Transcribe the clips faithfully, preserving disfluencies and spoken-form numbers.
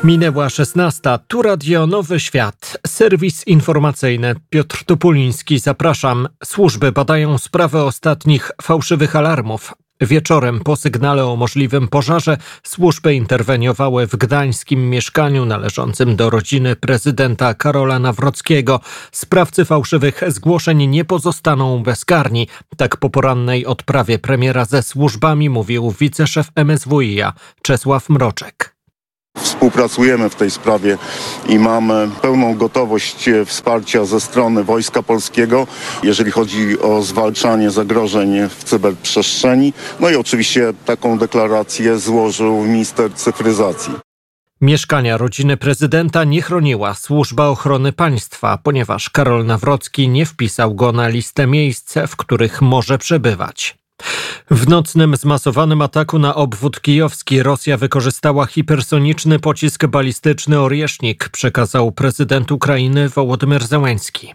Minęła szesnasta. Tu Radio Nowy Świat. Serwis informacyjny. Piotr Topuliński, zapraszam. Służby badają sprawę ostatnich fałszywych alarmów. Wieczorem po sygnale o możliwym pożarze służby interweniowały w gdańskim mieszkaniu należącym do rodziny prezydenta Karola Nawrockiego. Sprawcy fałszywych zgłoszeń nie pozostaną bezkarni. Tak po porannej odprawie premiera ze służbami mówił wiceszef M S W i a Czesław Mroczek. Współpracujemy w tej sprawie i mamy pełną gotowość wsparcia ze strony Wojska Polskiego, jeżeli chodzi o zwalczanie zagrożeń w cyberprzestrzeni. No i oczywiście taką deklarację złożył minister cyfryzacji. Mieszkania rodziny prezydenta nie chroniła Służba Ochrony Państwa, ponieważ Karol Nawrocki nie wpisał go na listę miejsc, w których może przebywać. W nocnym zmasowanym ataku na obwód kijowski Rosja wykorzystała hipersoniczny pocisk balistyczny Orieśnik, przekazał prezydent Ukrainy Wołodymyr Zełenski.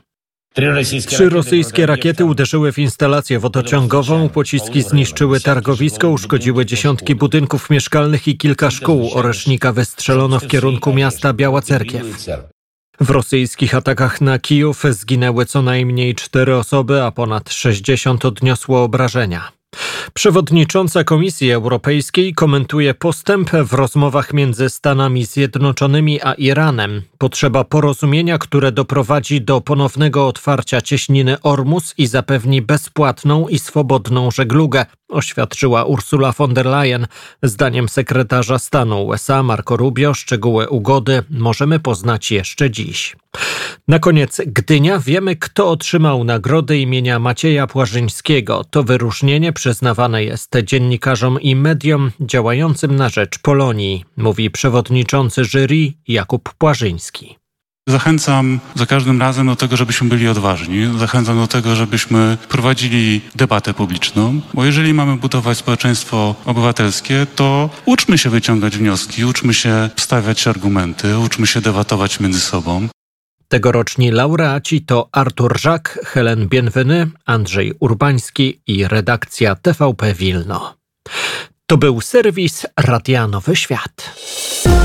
Trzy rosyjskie rakiety uderzyły w instalację wodociągową, pociski zniszczyły targowisko, uszkodziły dziesiątki budynków mieszkalnych i kilka szkół. Oresznika wystrzelono w kierunku miasta Biała Cerkiew. W rosyjskich atakach na Kijów zginęły co najmniej cztery osoby, a ponad sześćdziesiąt odniosło obrażenia. Przewodnicząca Komisji Europejskiej komentuje postęp w rozmowach między Stanami Zjednoczonymi a Iranem. Potrzeba porozumienia, które doprowadzi do ponownego otwarcia cieśniny Ormus i zapewni bezpłatną i swobodną żeglugę, oświadczyła Ursula von der Leyen. Zdaniem sekretarza stanu U S A Marco Rubio szczegóły ugody możemy poznać jeszcze dziś. Na koniec Gdynia. Wiemy, kto otrzymał nagrodę imienia Macieja Płażyńskiego. To wyróżnienie przyznawane jest dziennikarzom i mediom działającym na rzecz Polonii, mówi przewodniczący jury Jakub Płażyński. Zachęcam za każdym razem do tego, żebyśmy byli odważni. Zachęcam do tego, żebyśmy prowadzili debatę publiczną, bo jeżeli mamy budować społeczeństwo obywatelskie, to uczmy się wyciągać wnioski, uczmy się stawiać argumenty, uczmy się debatować między sobą. Tegoroczni laureaci to Artur Żak, Helen Bienveny, Andrzej Urbański i redakcja T V P Wilno. To był serwis Radia Nowy Świat.